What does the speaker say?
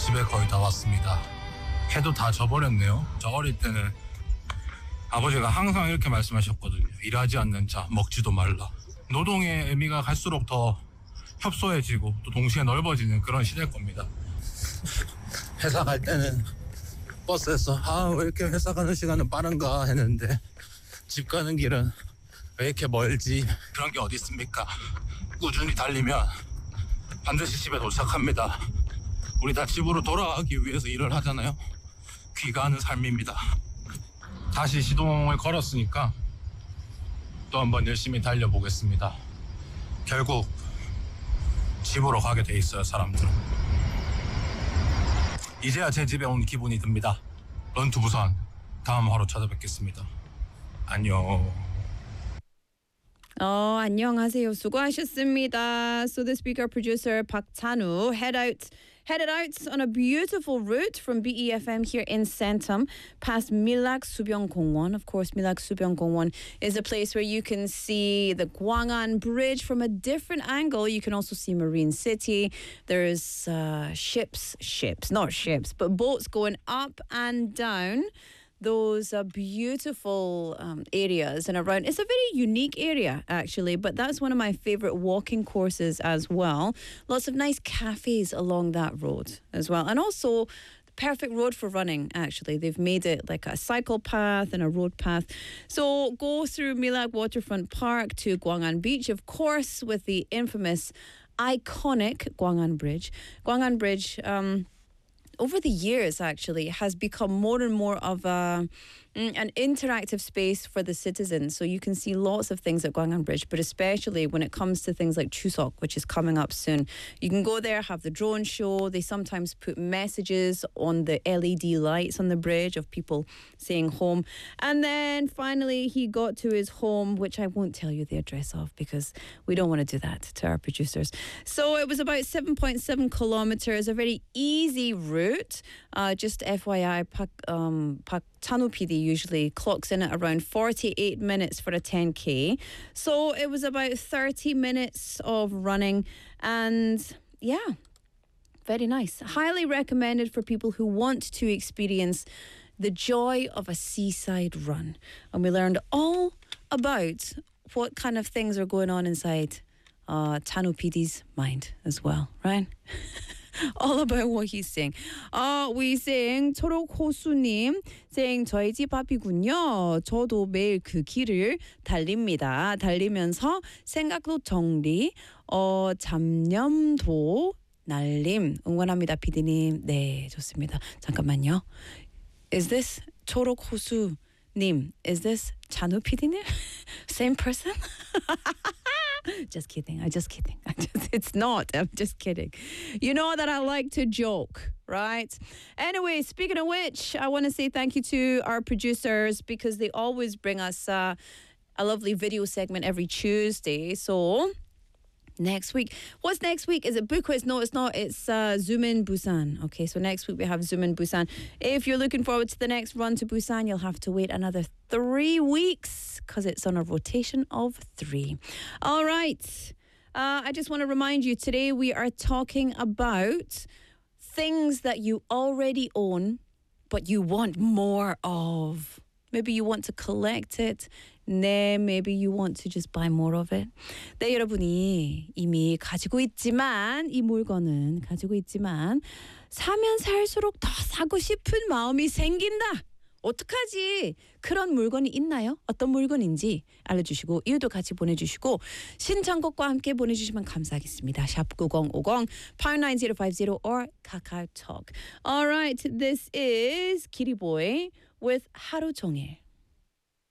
집에 거의 다 왔습니다. 해도 다 져버렸네요. 저 어릴 때는 아버지가 항상 이렇게 말씀하셨거든요. 일하지 않는 자 먹지도 말라. 노동의 의미가 갈수록 더 협소해지고 또 동시에 넓어지는 그런 시대일 겁니다. 회사 갈 때는 버스에서 왜 이렇게 회사 가는 시간은 빠른가 했는데 집 가는 길은 왜 이렇게 멀지? 그런 게 어디 있습니까? 꾸준히 달리면 반드시 집에 도착합니다. 우리 다 집으로 돌아가기 위해서 일을 하잖아요. 귀가하는 삶입니다. 다시 시동을 걸었으니까 또 한번 열심히 달려보겠습니다. 결국 집으로 가게 돼 있어요, 사람들은. 이제야 제 집에 온 기분이 듭니다. 런투 부산 다음 화로 찾아뵙겠습니다. 안녕. 안녕하세요. 수고하셨습니다. So this week our producer Park Chanu headed out on a beautiful route from BEFM here in Santam past Milak Subyong Gongwon. Of course, Milak Subyong Gongwon is a place where you can see the Gwangan Bridge from a different angle. You can also see Marine City. There's boats going up and down those beautiful areas and around. It's a very unique area, actually, but that's one of my favorite walking courses as well. Lots of nice cafes along that road as well. And also, the perfect road for running, actually. They've made it like a cycle path and a road path. So go through Milak Waterfront Park to Gwangan Beach, of course, with the infamous, iconic Gwangan Bridge. Gwangan Bridge, over the years, actually, has become more and more of an interactive space for the citizens. So you can see lots of things at Gwangan Bridge, but especially when it comes to things like Chuseok, which is coming up soon. You can go there, have the drone show. They sometimes put messages on the LED lights on the bridge of people saying home. And then finally, he got to his home, which I won't tell you the address of because we don't want to do that to our producers. So it was about 7.7 kilometers, a very easy route. Just FYI, Park Chanu PD usually clocks in at around 48 minutes for a 10K. So it was about 30 minutes of running and yeah, very nice. Highly recommended for people who want to experience the joy of a seaside run. And we learned all about what kind of things are going on inside Chanu PD's mind as well, right? All about what he's saying. We saying 초록호수님 saying 저희 집 앞이군요. 저도 매일 그 길을 달립니다. 달리면서 생각도 정리, 잡념도 날림 응원합니다, PD님. 네, 좋습니다. 잠깐만요. Is this 초록호수님? Is this 찬우 PD님? Same person? Just kidding. It's not. I'm just kidding. You know that I like to joke, right? Anyway, speaking of which, I want to say thank you to our producers because they always bring us a lovely video segment every Tuesday. So next week. What's next week? Is it Bukwis? No, it's not. It's Zoom in Busan. Okay, so next week we have Zoom in Busan. If you're looking forward to the next run to Busan, you'll have to wait another 3 weeks because it's on a rotation of 3. All right. I just want to remind you, today we are talking about things that you already own, but you want more of. Maybe you want to collect it. 네, maybe you want to just buy more of it. 네, 여러분이 이미 가지고 있지만 이 물건은 가지고 있지만 사면 살수록 더 사고 싶은 마음이 생긴다. 어떡하지? 그런 물건이 있나요? 어떤 물건인지 알려주시고 이유도 같이 보내주시고 신청곡과 함께 보내주시면 감사하겠습니다. 샵 9050 89050 or KakaoTalk. All right, this is Kitty Boy with 하루 종일.